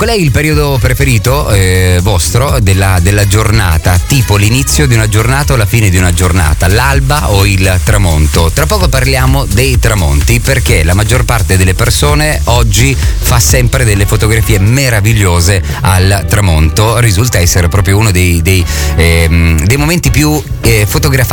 qual è il periodo preferito vostro della giornata? Tipo l'inizio di una giornata o la fine di una giornata? L'alba o il tramonto? Tra poco parliamo dei tramonti, perché la maggior parte delle persone oggi fa sempre delle fotografie meravigliose al tramonto. Risulta essere proprio uno dei momenti più fotografati